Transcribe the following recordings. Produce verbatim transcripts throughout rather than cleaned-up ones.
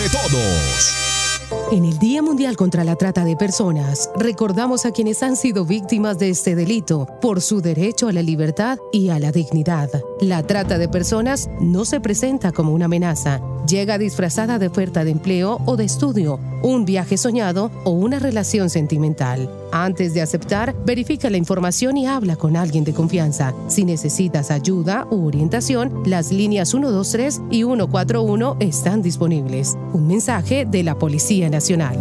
de Todos. En el Día Mundial contra la Trata de Personas, recordamos a quienes han sido víctimas de este delito por su derecho a la libertad y a la dignidad. La trata de personas no se presenta como una amenaza. Llega disfrazada de oferta de empleo o de estudio, un viaje soñado o una relación sentimental. Antes de aceptar, verifica la información y habla con alguien de confianza. Si necesitas ayuda u orientación, las líneas uno dos tres y uno cuatro uno están disponibles. Un mensaje de la Policía Nacional.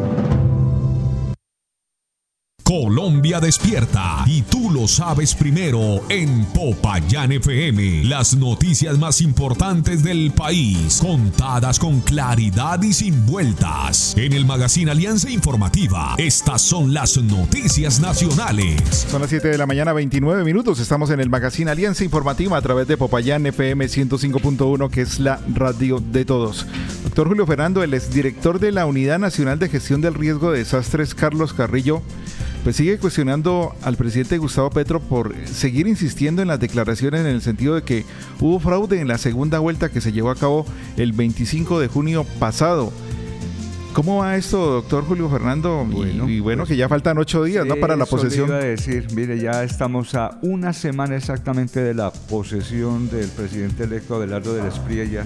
Colombia despierta y tú lo sabes primero en Popayán F M. Las noticias más importantes del país, contadas con claridad y sin vueltas. En el Magazine Alianza Informativa, estas son las noticias nacionales. Son las siete de la mañana, veintinueve minutos. Estamos en el Magazine Alianza Informativa a través de Popayán F M ciento cinco punto uno, que es la radio de todos. Doctor Julio Fernando, el exdirector de la Unidad Nacional de Gestión del Riesgo de Desastres, Carlos Carrillo, pues sigue cuestionando al presidente Gustavo Petro por seguir insistiendo en las declaraciones en el sentido de que hubo fraude en la segunda vuelta que se llevó a cabo el veinticinco de junio pasado. ¿Cómo va esto, doctor Julio Fernando? Bueno, y, y bueno, pues, que ya faltan ocho días, sí, ¿no? Para la posesión. Eso le iba a decir, mire, ya estamos a una semana exactamente de la posesión del presidente electo Abelardo del Espriella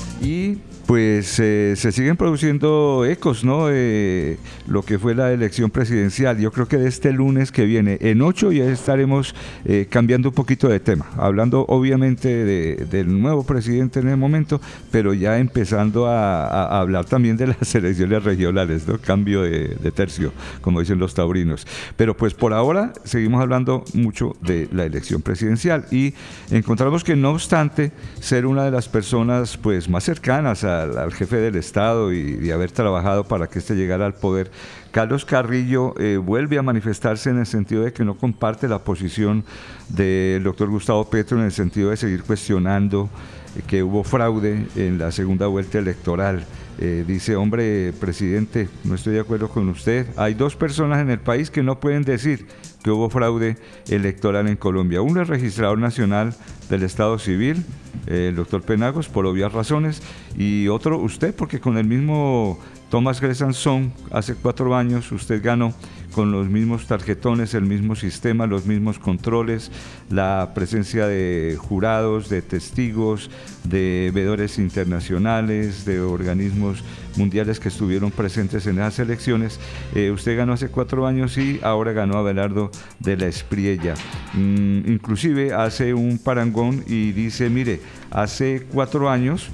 y pues eh, se siguen produciendo ecos, ¿no? Eh, lo que fue la elección presidencial. Yo creo que de este lunes que viene, en ocho, ya estaremos eh, cambiando un poquito de tema, hablando obviamente de, del nuevo presidente en el momento, pero ya empezando a, a hablar también de las elecciones regionales, ¿no? Cambio de, de tercio, como dicen los taurinos. Pero pues por ahora seguimos hablando mucho de la elección presidencial y encontramos que no obstante ser una de las personas pues más cercanas a Al, al jefe del Estado y de haber trabajado para que éste llegara al poder, Carlos Carrillo eh, vuelve a manifestarse en el sentido de que no comparte la posición del doctor Gustavo Petro en el sentido de seguir cuestionando eh, que hubo fraude en la segunda vuelta electoral. Eh, dice, hombre, presidente, no estoy de acuerdo con usted. Hay dos personas en el país que no pueden decir que hubo fraude electoral en Colombia. Uno es registrador nacional del Estado Civil, eh, el doctor Penagos, por obvias razones, y otro usted, porque con el mismo Thomas Gresson hace cuatro años usted ganó con los mismos tarjetones, el mismo sistema, los mismos controles, la presencia de jurados, de testigos, de veedores internacionales, de organismos mundiales que estuvieron presentes en esas elecciones. Eh, usted ganó hace cuatro años y ahora ganó Abelardo de la Espriella. Mm, inclusive hace un parangón y dice, mire, hace cuatro años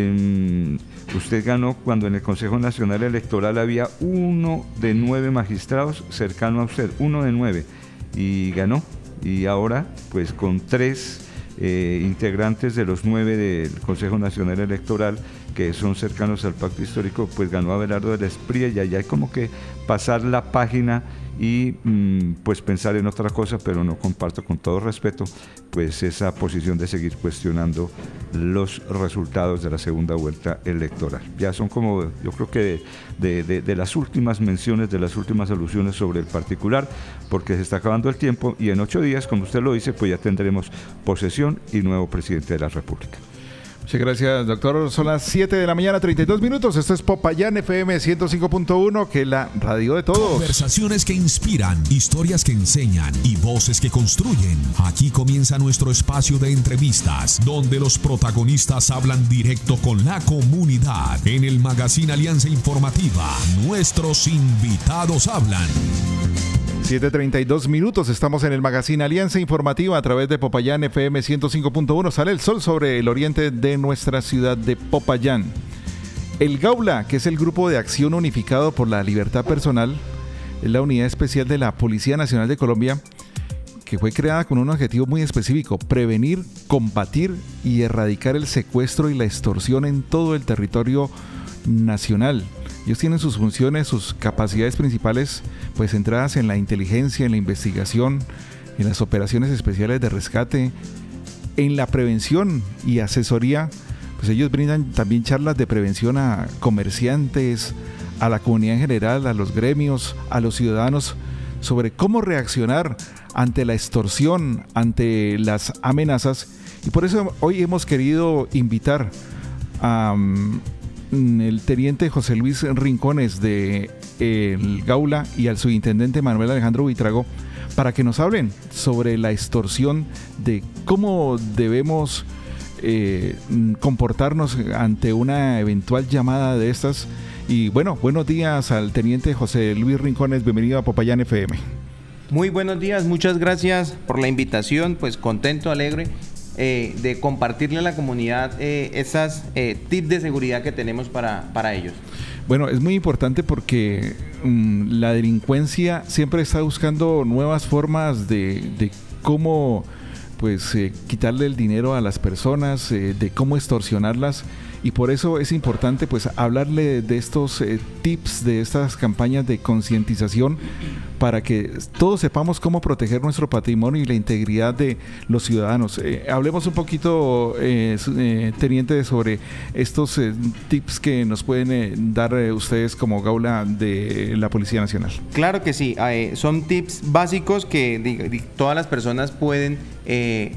eh, usted ganó cuando en el Consejo Nacional Electoral había uno de nueve magistrados cercano a usted, uno de nueve, y ganó. Y ahora, pues con tres eh, integrantes de los nueve del Consejo Nacional Electoral que son cercanos al pacto histórico, pues ganó Abelardo de la Espriella. Y hay como que pasar la página y mmm, pues pensar en otra cosa, pero no comparto, con todo respeto, pues esa posición de seguir cuestionando los resultados de la segunda vuelta electoral. Ya son como, yo creo que de, de, de las últimas menciones, de las últimas alusiones sobre el particular, porque se está acabando el tiempo y en ocho días, como usted lo dice, pues ya tendremos posesión y nuevo presidente de la República. Muchas gracias, doctor. Son las siete de la mañana, treinta y dos minutos. Esto es Popayán F M ciento cinco punto uno, que es la radio de todos. Conversaciones que inspiran, historias que enseñan y voces que construyen. Aquí comienza nuestro espacio de entrevistas, donde los protagonistas hablan directo con la comunidad. En el Magazine Alianza Informativa, nuestros invitados hablan. siete treinta y dos minutos, estamos en el Magazine Alianza Informativa a través de Popayán F M ciento cinco punto uno. Sale el sol sobre el oriente de nuestra ciudad de Popayán. El Gaula, que es el Grupo de Acción Unificado por la Libertad Personal, es la unidad especial de la Policía Nacional de Colombia, que fue creada con un objetivo muy específico: prevenir, combatir y erradicar el secuestro y la extorsión en todo el territorio nacional. Ellos tienen sus funciones, sus capacidades principales, pues centradas en la inteligencia, en la investigación, en las operaciones especiales de rescate, en la prevención y asesoría. Pues ellos brindan también charlas de prevención a comerciantes, a la comunidad en general, a los gremios, a los ciudadanos, sobre cómo reaccionar ante la extorsión, ante las amenazas. Y por eso hoy hemos querido invitar a... Um, el teniente José Luis Rincones de el Gaula y al subintendente Manuel Alejandro Buitrago para que nos hablen sobre la extorsión, de cómo debemos eh, comportarnos ante una eventual llamada de estas. Y bueno, buenos días al teniente José Luis Rincones, bienvenido a Popayán F M. Muy buenos días, muchas gracias por la invitación, pues contento, alegre eh, de compartirle a la comunidad eh, esas eh, tips de seguridad que tenemos para, para ellos. Bueno, es muy importante porque um, la delincuencia siempre está buscando nuevas formas de, de cómo pues eh, quitarle el dinero a las personas, eh, de cómo extorsionarlas. Y por eso es importante pues hablarle de estos eh, tips, de estas campañas de concientización para que todos sepamos cómo proteger nuestro patrimonio y la integridad de los ciudadanos. Eh, hablemos un poquito, eh, eh, teniente, sobre estos eh, tips que nos pueden eh, dar eh, ustedes como Gaula de la Policía Nacional. Claro que sí, eh, son tips básicos que diga, diga, todas las personas pueden eh,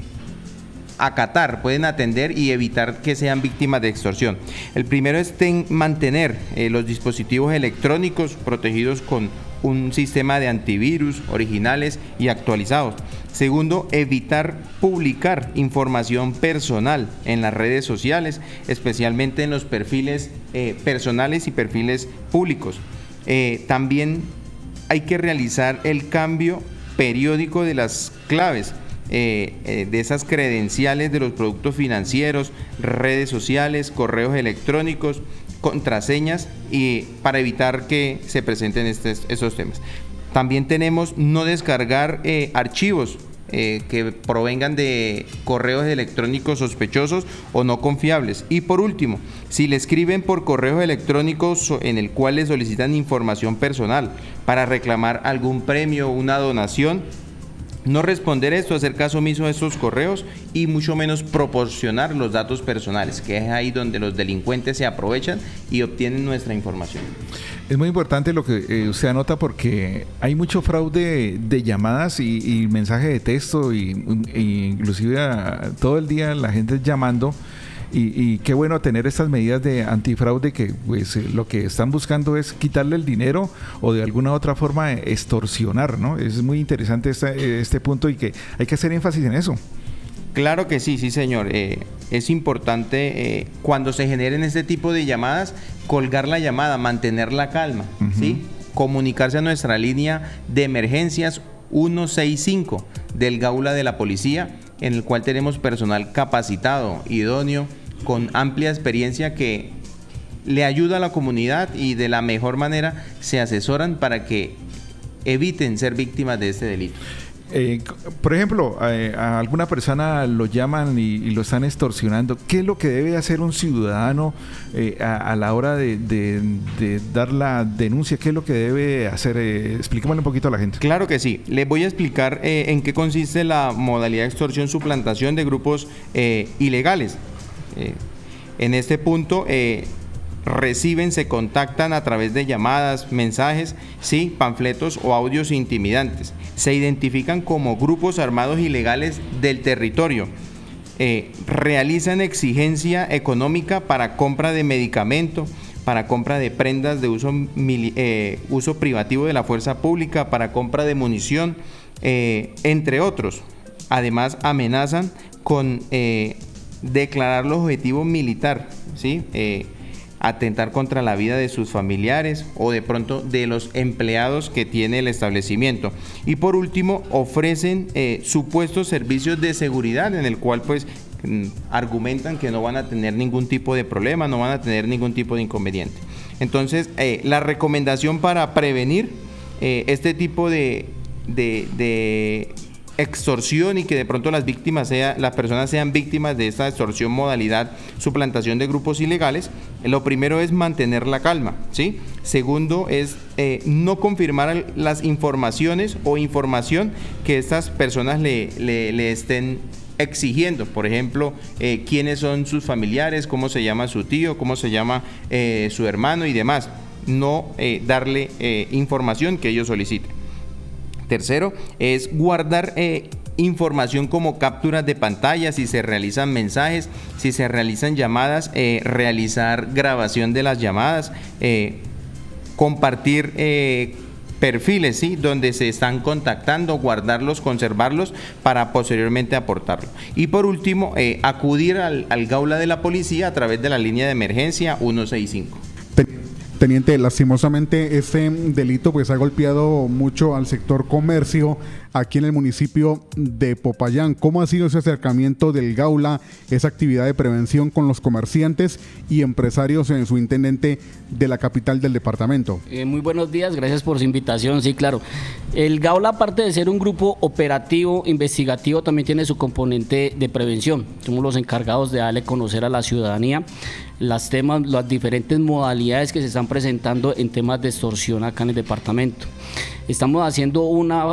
acatar, pueden atender y evitar que sean víctimas de extorsión. El primero es ten, mantener eh, los dispositivos electrónicos protegidos con un sistema de antivirus originales y actualizados. Segundo, evitar publicar información personal en las redes sociales, especialmente en los perfiles eh, personales y perfiles públicos. Eh, también hay que realizar el cambio periódico de las claves, Eh, eh, de esas credenciales de los productos financieros, redes sociales, correos electrónicos, contraseñas, y para evitar que se presenten estos, estos temas. También tenemos no descargar eh, archivos eh, que provengan de correos electrónicos sospechosos o no confiables. Y por último, si le escriben por correos electrónicos en el cual le solicitan información personal para reclamar algún premio o una donación, no responder esto, hacer caso omiso a estos correos y mucho menos proporcionar los datos personales, que es ahí donde los delincuentes se aprovechan y obtienen nuestra información. Es muy importante lo que eh, usted anota, porque hay mucho fraude de llamadas y, y mensaje de texto y, y inclusive a, todo el día la gente llamando. Y, y qué bueno tener estas medidas de antifraude que pues eh, lo que están buscando es quitarle el dinero o de alguna otra forma extorsionar, ¿no? Es muy interesante este, este punto y que hay que hacer énfasis en eso. Claro que sí, sí señor. Eh, es importante eh, cuando se generen este tipo de llamadas, colgar la llamada, mantener la calma, uh-huh. ¿sí? Comunicarse a nuestra línea de emergencias ciento sesenta y cinco del Gaula de la Policía, en el cual tenemos personal capacitado, idóneo, con amplia experiencia que le ayuda a la comunidad y de la mejor manera se asesoran para que eviten ser víctimas de este delito. Eh, por ejemplo, eh, a alguna persona lo llaman y, y lo están extorsionando. ¿Qué es lo que debe hacer un ciudadano eh, a, a la hora de, de, de dar la denuncia? ¿Qué es lo que debe hacer? Eh, explíquemelo un poquito a la gente. Claro que sí. Les voy a explicar eh, en qué consiste la modalidad de extorsión, suplantación de grupos eh, ilegales. Eh, en este punto eh, reciben, se contactan a través de llamadas, mensajes, sí, panfletos o audios intimidantes. Se identifican como grupos armados ilegales del territorio. Eh, realizan exigencia económica para compra de medicamento, para compra de prendas de uso, mili, eh, uso privativo de la fuerza pública, para compra de munición, eh, entre otros. Además, amenazan con eh, declarar los objetivos militar, ¿sí? Eh, atentar contra la vida de sus familiares o de pronto de los empleados que tiene el establecimiento. Y por último, ofrecen eh, supuestos servicios de seguridad en el cual pues argumentan que no van a tener ningún tipo de problema, no van a tener ningún tipo de inconveniente. Entonces, eh, la recomendación para prevenir eh, este tipo de, de, de extorsión y que de pronto las víctimas sea, las personas sean víctimas de esta extorsión modalidad suplantación de grupos ilegales, lo primero es mantener la calma, ¿sí? Segundo es eh, no confirmar las informaciones o información que estas personas le, le, le estén exigiendo, por ejemplo, eh, quiénes son sus familiares, cómo se llama su tío, cómo se llama eh, su hermano y demás, no eh, darle eh, información que ellos soliciten. Tercero es guardar eh, información como capturas de pantalla, si se realizan mensajes, si se realizan llamadas, eh, realizar grabación de las llamadas, eh, compartir eh, perfiles, ¿sí?, donde se están contactando, guardarlos, conservarlos para posteriormente aportarlo. Y por último, eh, acudir al, al Gaula de la Policía a través de la línea de emergencia ciento sesenta y cinco. Teniente, lastimosamente este delito pues ha golpeado mucho al sector comercio aquí en el municipio de Popayán. ¿Cómo ha sido ese acercamiento del Gaula, esa actividad de prevención con los comerciantes y empresarios en su intendente de la capital del departamento? Eh, muy buenos días, gracias por su invitación. Sí, claro. El Gaula, aparte de ser un grupo operativo, investigativo, también tiene su componente de prevención. Somos los encargados de darle a conocer a la ciudadanía las temas, las diferentes modalidades que se están presentando en temas de extorsión acá en el departamento. Estamos haciendo una,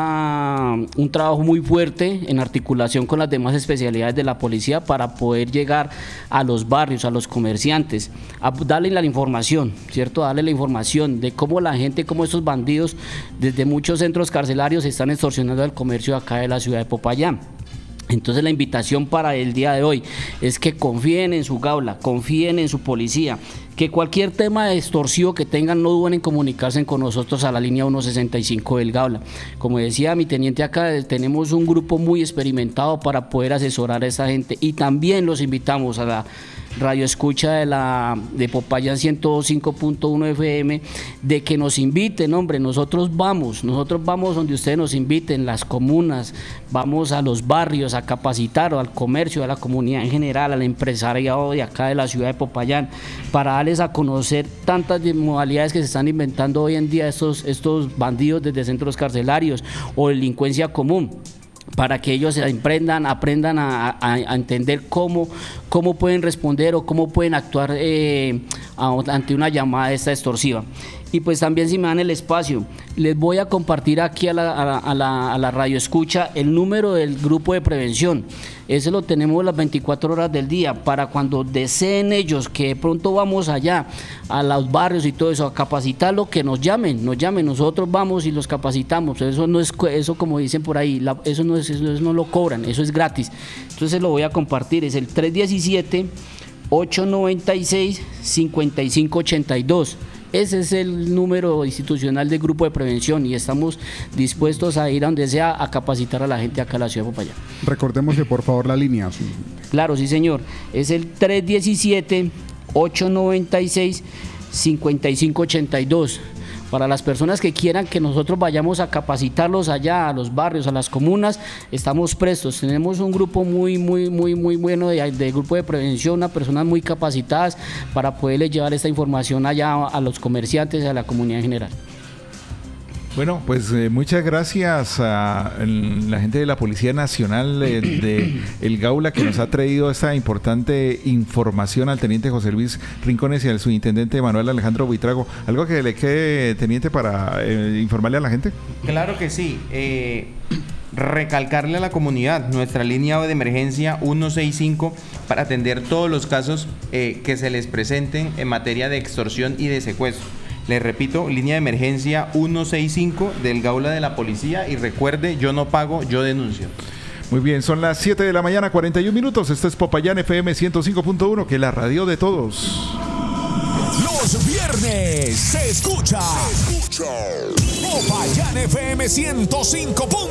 una, un trabajo muy fuerte en articulación con las demás especialidades de la policía para poder llegar a los barrios, a los comerciantes, a darle la información, ¿cierto? Darle la información de cómo la gente, cómo estos bandidos desde muchos centros carcelarios están extorsionando el comercio acá de la ciudad de Popayán. Entonces la invitación para el día de hoy es que confíen en su Gaula, confíen en su policía, que cualquier tema de extorsivo que tengan no duden en comunicarse con nosotros a la línea ciento sesenta y cinco del Gaula. Como decía mi teniente acá, tenemos un grupo muy experimentado para poder asesorar a esa gente, y también los invitamos a la radio escucha de la de Popayán ciento cinco punto uno F M de que nos inviten, hombre, nosotros vamos, nosotros vamos donde ustedes nos inviten, las comunas, vamos a los barrios a capacitar al comercio, a la comunidad en general, al empresariado de acá de la ciudad de Popayán, para darles a conocer tantas modalidades que se están inventando hoy en día estos, estos bandidos desde centros carcelarios o delincuencia común, para que ellos aprendan, aprendan a, a, a entender cómo, cómo pueden responder o cómo pueden actuar eh, a, ante una llamada esta extorsiva. Y pues también, si me dan el espacio, les voy a compartir aquí a la, a la, a la, a la radio escucha el número del grupo de prevención. Ese lo tenemos las veinticuatro horas del día, para cuando deseen ellos, que de pronto vamos allá a los barrios y todo eso, a capacitarlo, que nos llamen, nos llamen, nosotros vamos y los capacitamos. Eso no es, eso como dicen por ahí, la, eso, no es, eso no lo cobran, eso es gratis. Entonces lo voy a compartir, es el tres uno siete, ocho nueve seis, cinco cinco ocho dos. Ese es el número institucional del grupo de prevención, y estamos dispuestos a ir a donde sea a capacitar a la gente acá en la ciudad de Popayán. Recordémosle por favor la línea. Claro, sí señor, es el tres uno siete, ocho nueve seis, cinco cinco ocho dos. Para las personas que quieran que nosotros vayamos a capacitarlos allá, a los barrios, a las comunas, estamos prestos. Tenemos un grupo muy, muy, muy, muy bueno de, de grupo de prevención, unas personas muy capacitadas para poderles llevar esta información allá a los comerciantes y a la comunidad en general. Bueno, pues eh, muchas gracias a la gente de la Policía Nacional eh, de El Gaula, que nos ha traído esta importante información, al teniente José Luis Rincones y al subintendente Manuel Alejandro Buitrago. ¿Algo que le quede, teniente, para eh, informarle a la gente? Claro que sí. Eh, recalcarle a la comunidad nuestra línea de emergencia ciento sesenta y cinco para atender todos los casos eh, que se les presenten en materia de extorsión y de secuestro. Les repito, línea de emergencia ciento sesenta y cinco del Gaula de la Policía, y recuerde, yo no pago, yo denuncio. Muy bien, son las siete de la mañana, cuarenta y un minutos. Esto es Popayán F M ciento cinco punto uno, que es la radio de todos. Los viernes se escucha, se escucha. Popayán F M ciento cinco punto uno.